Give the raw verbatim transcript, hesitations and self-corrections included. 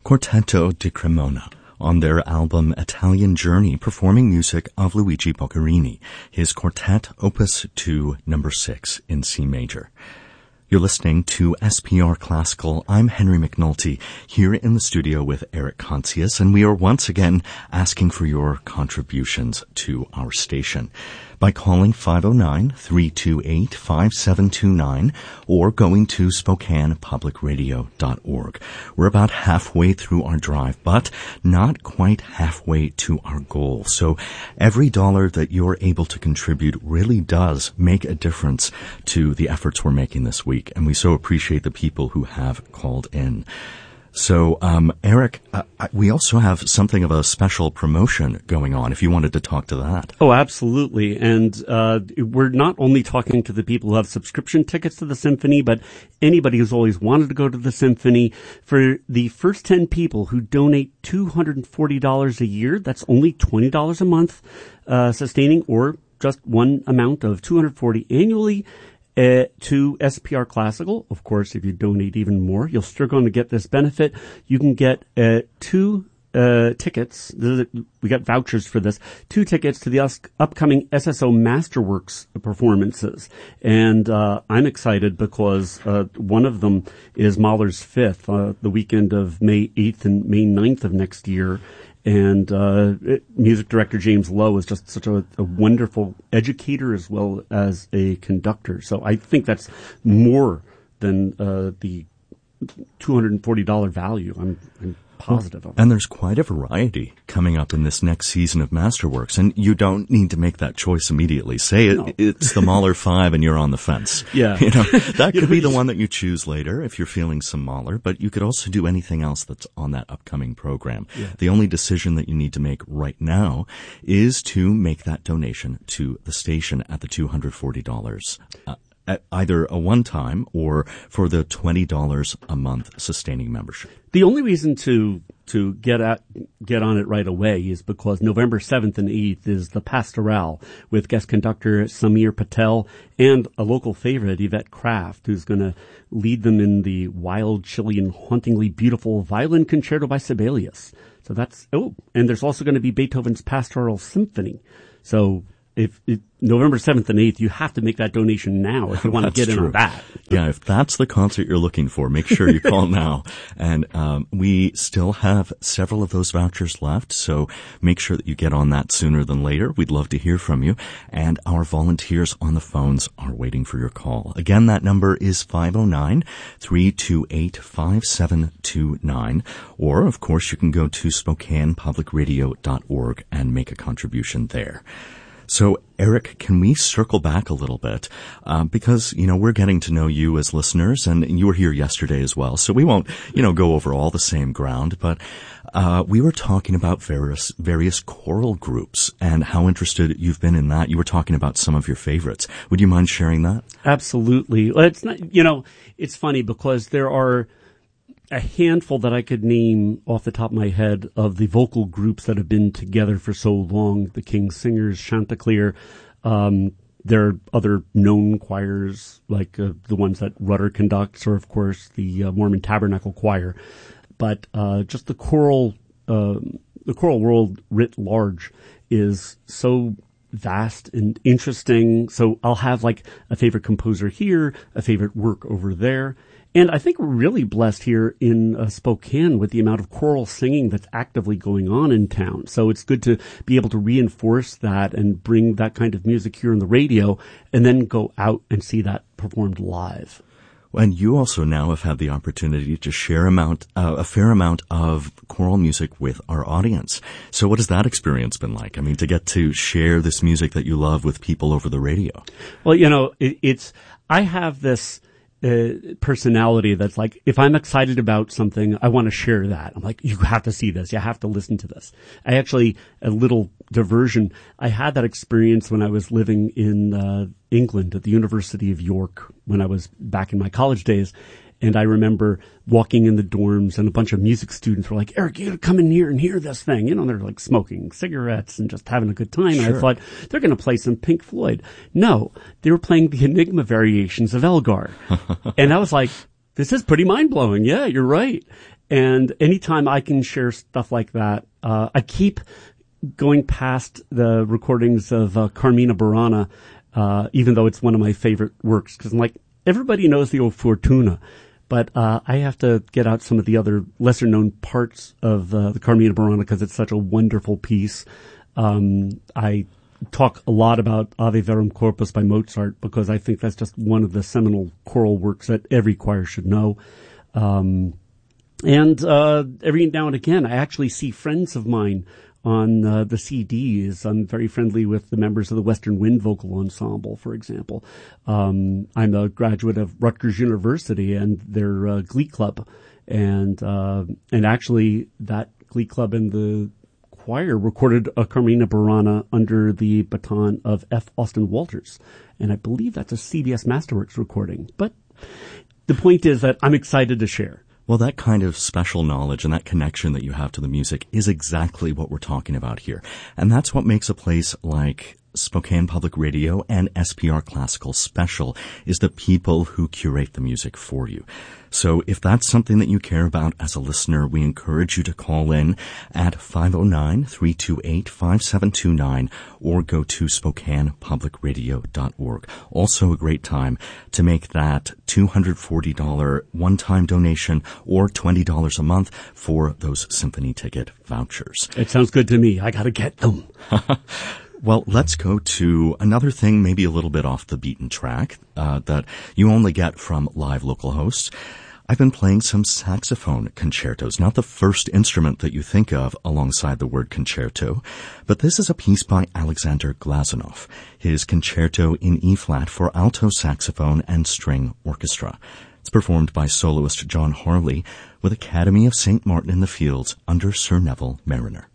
Quartetto di Cremona on their album Italian Journey, performing music of Luigi Boccherini, his quartet opus two, number six in C major. You're listening to S P R Classical. I'm Henry McNulty here in the studio with Eric Contsius, and we are once again asking for your contributions to our station by calling five oh nine, three two eight, five seven two nine or going to Spokane Public Radio dot org. We're about halfway through our drive, but not quite halfway to our goal. So every dollar that you're able to contribute really does make a difference to the efforts we're making this week, and we so appreciate the people who have called in. So, um, Eric, uh, we also have something of a special promotion going on, if you wanted to talk to that. Oh, absolutely. And uh we're not only talking to the people who have subscription tickets to the symphony, but anybody who's always wanted to go to the symphony. For the first ten people who donate two hundred forty dollars a year, that's only twenty dollars a month, uh sustaining, or just one amount of two hundred forty dollars annually, Uh, to S P R Classical. Of course, if you donate even more, you're still going to get this benefit. You can get uh, two uh, tickets. We got vouchers for this. Two tickets to the us- upcoming S S O Masterworks performances. And uh, I'm excited because uh, one of them is Mahler's Fifth, uh, the weekend of May eighth and May ninth of next year. And uh it, music director James Lowe is just such a, a wonderful educator as well as a conductor. So I think that's more than uh the two hundred forty dollars value. I'm, I'm positive of it. And there's quite a variety coming up in this next season of Masterworks, and you don't need to make that choice immediately. Say it, no. It's the Mahler Five and you're on the fence. Yeah. You know, that could be the one that you choose later if you're feeling some Mahler, but you could also do anything else that's on that upcoming program. Yeah. The only decision that you need to make right now is to make that donation to the station at the two hundred forty dollars. Uh, at either a one-time or for the twenty dollars a month sustaining membership. The only reason to to get at get on it right away is because November seventh and eighth is the Pastoral with guest conductor Samir Patel and a local favorite, Yvette Kraft, who's going to lead them in the wild, chilly, and hauntingly beautiful Violin Concerto by Sibelius. So that's, oh, and there's also going to be Beethoven's Pastoral Symphony. So If, if November seventh and eighth, you have to make that donation now if you want to get in true. on that. Yeah, if that's the concert you're looking for, make sure you call now. And um, we still have several of those vouchers left, so make sure that you get on that sooner than later. We'd love to hear from you. And our volunteers on the phones are waiting for your call. Again, that number is five oh nine, three two eight, five seven two nine. Or, of course, you can go to Spokane Public Radio dot org and make a contribution there. So, Eric, can we circle back a little bit? Uh, because, you know, we're getting to know you as listeners, and you were here yesterday as well, so we won't, you know, go over all the same ground, but uh we were talking about various various choral groups and how interested you've been in that. You were talking about some of your favorites. Would you mind sharing that? Absolutely. Well, it's not, you know, it's funny because there are a handful that I could name off the top of my head of the vocal groups that have been together for so long. The King's Singers, Chanticleer. Um, there are other known choirs like uh, the ones that Rudder conducts, or of course the uh, Mormon Tabernacle Choir. But uh, just the choral, uh, the choral world writ large is so vast and interesting. So I'll have like a favorite composer here, a favorite work over there. And I think we're really blessed here in uh, Spokane with the amount of choral singing that's actively going on in town. So it's good to be able to reinforce that and bring that kind of music here on the radio and then go out and see that performed live. And you also now have had the opportunity to share amount, uh, a fair amount of choral music with our audience. So what has that experience been like? I mean, to get to share this music that you love with people over the radio. Well, you know, it, it's, I have this Uh, personality that's like, if I'm excited about something, I want to share that. I'm like, you have to see this. You have to listen to this. I actually, a little diversion, I had that experience when I was living in uh, England at the University of York when I was back in my college days. And I remember walking in the dorms and a bunch of music students were like, Eric, you gotta come in here and hear this thing. You know, they're like smoking cigarettes and just having a good time. Sure. And I thought, they're going to play some Pink Floyd. No, they were playing the Enigma variations of Elgar. And I was like, this is pretty mind-blowing. Yeah, you're right. And anytime I can share stuff like that, uh, I keep going past the recordings of uh, Carmina Burana, uh, even though it's one of my favorite works, because I'm like, everybody knows the O Fortuna, but uh, I have to get out some of the other lesser-known parts of uh, the Carmina Burana because it's such a wonderful piece. Um, I talk a lot about Ave Verum Corpus by Mozart because I think that's just one of the seminal choral works that every choir should know. Um, and uh, every now and again, I actually see friends of mine on uh, the C Ds. I'm very friendly with the members of the Western Wind Vocal Ensemble, for example. Um, I'm a graduate of Rutgers University and their uh, Glee Club. And uh, and actually, that Glee Club and the choir recorded a Carmina Burana under the baton of F. Austin Walters. And I believe that's a C B S Masterworks recording. But the point is that I'm excited to share. Well, that kind of special knowledge and that connection that you have to the music is exactly what we're talking about here. And that's what makes a place like Spokane Public Radio and S P R Classical special, is the people who curate the music for you. So if that's something that you care about as a listener, we encourage you to call in at five oh nine, three two eight, five seven two nine or go to spokane public radio dot org. Also a great time to make that two hundred forty dollars one-time donation or twenty dollars a month for those symphony ticket vouchers. It sounds good to me. I gotta get them. Well, let's go to another thing, maybe a little bit off the beaten track, uh, that you only get from live local hosts. I've been playing some saxophone concertos, not the first instrument that you think of alongside the word concerto, but this is a piece by Alexander Glazunov, his concerto in E-flat for alto saxophone and string orchestra. It's performed by soloist John Harley with Academy of Saint Martin in the Fields under Sir Neville Mariner.